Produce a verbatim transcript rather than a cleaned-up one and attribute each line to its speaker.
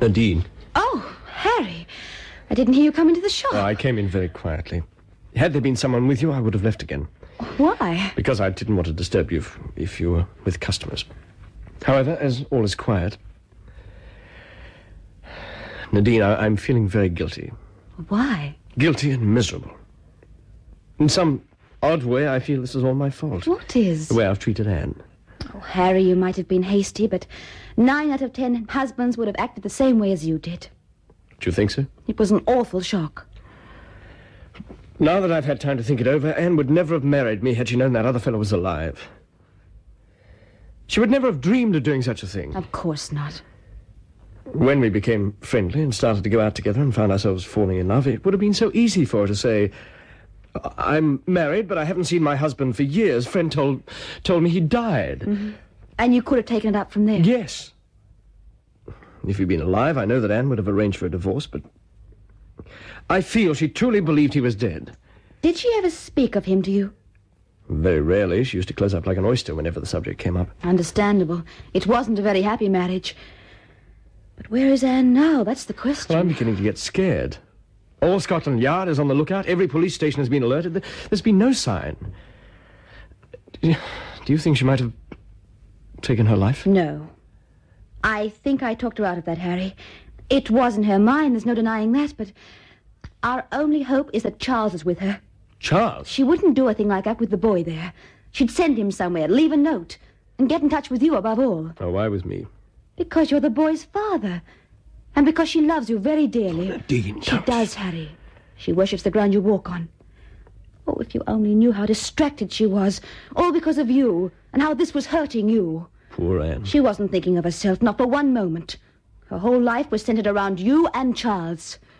Speaker 1: Nadine.
Speaker 2: Oh, Harry. I didn't hear you come into the shop.
Speaker 1: Oh, I came in very quietly. Had there been someone with you, I would have left again.
Speaker 2: Why?
Speaker 1: Because I didn't want to disturb you if, if you were with customers. However, as all is quiet... Nadine, I, I'm feeling very guilty.
Speaker 2: Why?
Speaker 1: Guilty and miserable. In some odd way, I feel this is all my fault.
Speaker 2: What is?
Speaker 1: The way I've treated Anne.
Speaker 2: Oh, Harry, you might have been hasty, but nine out of ten husbands would have acted the same way as you did.
Speaker 1: Do you think so?
Speaker 2: It was an awful shock.
Speaker 1: Now that I've had time to think it over, Anne would never have married me had she known that other fellow was alive. She would never have dreamed of doing such a thing.
Speaker 2: Of course not.
Speaker 1: When we became friendly and started to go out together and found ourselves falling in love, it would have been so easy for her to say, I'm married, but I haven't seen my husband for years. Friend told told me he died.
Speaker 2: Mm-hmm. And you could have taken it up from there?
Speaker 1: Yes. If he'd been alive, I know that Anne would have arranged for a divorce, but I feel she truly believed he was dead.
Speaker 2: Did she ever speak of him to you?
Speaker 1: Very rarely. She used to close up like an oyster whenever the subject came up.
Speaker 2: Understandable. It wasn't a very happy marriage. But where is Anne now? That's the question.
Speaker 1: Well, I'm beginning to get scared. All Scotland Yard is on the lookout. Every police station has been alerted. There's been no sign. Do you think she might have taken her life?
Speaker 2: No. I think I talked her out of that, Harry. It was in her mind, there's no denying that, but our only hope is that Charles is with her.
Speaker 1: Charles?
Speaker 2: She wouldn't do a thing like that with the boy there. She'd send him somewhere, leave a note, and get in touch with you above all.
Speaker 1: Oh, why with me?
Speaker 2: Because you're the boy's father. And because she loves you very dearly.
Speaker 1: Oh, Nadine,
Speaker 2: she does, Harry. She worships the ground you walk on. Oh, if you only knew how distracted she was. All because of you, and how this was hurting you.
Speaker 1: Poor Anne.
Speaker 2: She wasn't thinking of herself, not for one moment. Her whole life was centered around you and Charles.